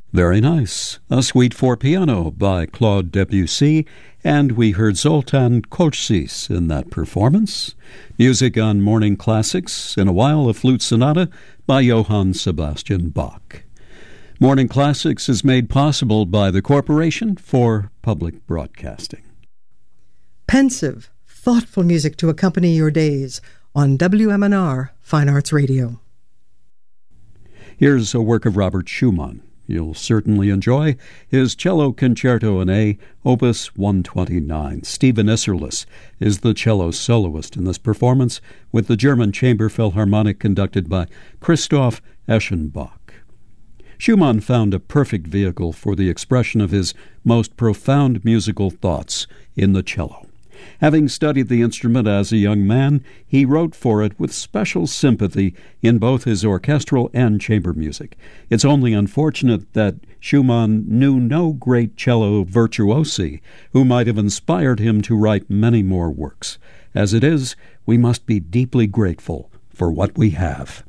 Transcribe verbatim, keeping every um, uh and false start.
Very nice. A Suite for Piano by Claude Debussy, and we heard Zoltan Kocis in that performance. Music on Morning Classics. In a while, a flute sonata by Johann Sebastian Bach. Morning Classics is made possible by the Corporation for Public Broadcasting. Pensive, thoughtful music to accompany your days on W M N R Fine Arts Radio. Here's a work of Robert Schumann. You'll certainly enjoy his Cello Concerto in A, Opus one twenty-nine. Stephen Isserlis is the cello soloist in this performance, with the German Chamber Philharmonic conducted by Christoph Eschenbach. Schumann found a perfect vehicle for the expression of his most profound musical thoughts in the cello. Having studied the instrument as a young man, he wrote for it with special sympathy in both his orchestral and chamber music. It's only unfortunate that Schumann knew no great cello virtuosi who might have inspired him to write many more works. As it is, we must be deeply grateful for what we have.